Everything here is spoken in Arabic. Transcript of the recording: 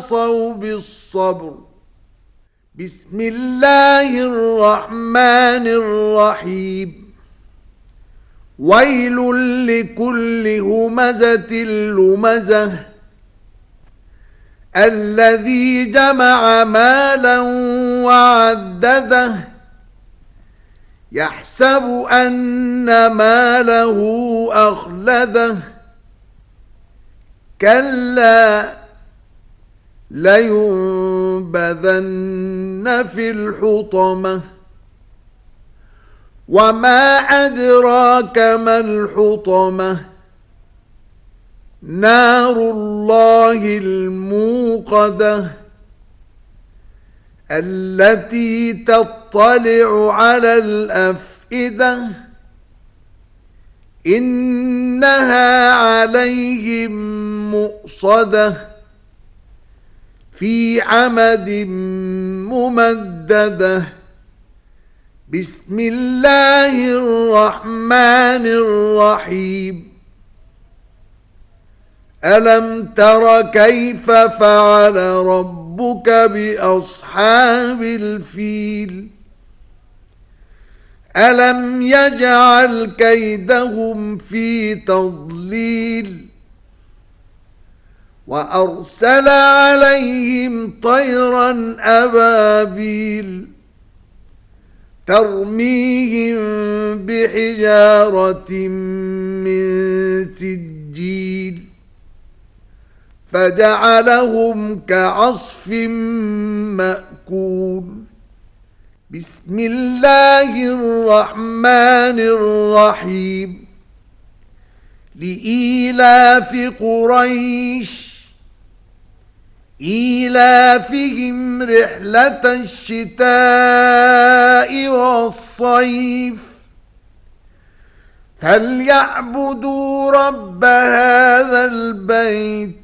وتواصوا بالصبر. بسم الله الرحمن الرحيم. ويل لكل همزة لمزة الذي جمع مالا وعدده يحسب أن ماله أخلده كلا لينبذن في الحطمة. وما أدراك ما الحطمة. نار الله الموقدة التي تطلع على الأفئدة إنها عليهم مؤصدة في عمد ممددة. بسم الله الرحمن الرحيم. ألم تر كيف فعل ربك بأصحاب الفيل. ألم يجعل كيدهم في تضليل وأرسل عليهم طيرا أبابيل ترميهم بحجارة من سجيل فجعلهم كعصف مأكول. بسم الله الرحمن الرحيم. لإيلاف قريش إيلافهم رحلة الشتاء والصيف فليعبدوا رب هذا البيت